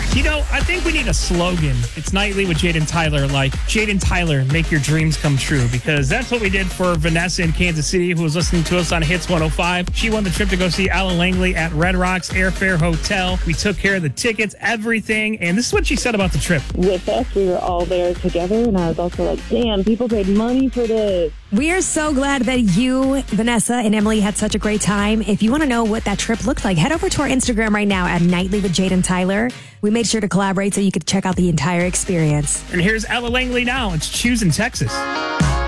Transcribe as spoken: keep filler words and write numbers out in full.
You know, I think we need a slogan. It's Nightly with Jade and Tyler, like, Jade and Tyler, make your dreams come true, because that's what we did for Vanessa in Kansas City, who was listening to us on Hits one oh five. She won the trip to go see Alan Langley at Red Rocks Airfare Hotel. We took care of the tickets, everything, and this is what she said about the trip. With us, we were all there together, and I was also like, damn, people paid money for this. We are so glad that you, Vanessa, and Emily had such a great time. If you want to know what that trip looked like, head over to our Instagram right now at Nightly with Jade and Tyler. We made sure to collaborate so you could check out the entire experience. And here's Ella Langley now. It's Choosing Texas.